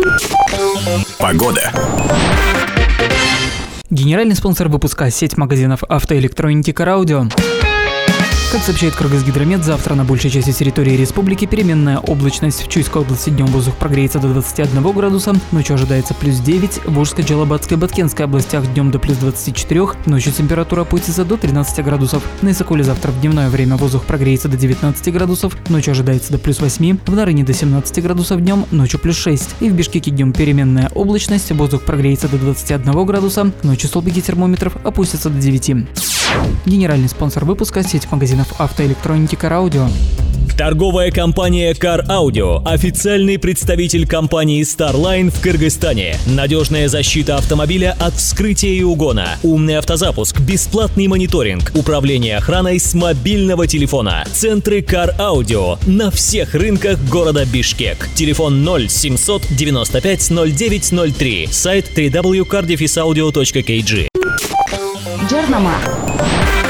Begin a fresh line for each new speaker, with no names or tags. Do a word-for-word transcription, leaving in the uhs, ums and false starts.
Погода.
Генеральный спонсор выпуска – сеть магазинов автоэлектроники «Караудио». Как сообщает Кыргызгидромет, завтра на большей части территории республики переменная облачность. В Чуйской области днем воздух прогреется до двадцати одного градуса, ночью ожидается плюс девять. В Волжской, Джалабадской и Баткенской областях днем до плюс двадцати четырёх, ночью температура опустится до тринадцати градусов. На Исакуле завтра в дневное время воздух прогреется до девятнадцати градусов, ночью ожидается до плюс восьми. В Нарыне до семнадцати градусов днем, ночью плюс шесть. И в Бишкеке днем переменная облачность, воздух прогреется до двадцати одного градуса, ночью столбики термометров опустятся до девяти. Генеральный спонсор выпуска – сеть магазинов автоэлектроники «Караудио».
Торговая компания Car Audio – официальный представитель компании Starline в Кыргызстане. Надежная защита автомобиля от вскрытия и угона, умный автозапуск, бесплатный мониторинг, управление охраной с мобильного телефона. Центры Car Audio на всех рынках города Бишкек. Телефон ноль семьсот девяносто пять ноль девять ноль три. Сайт дабл ю дабл ю дабл ю точка car dash audio точка кей джи.
Джернама.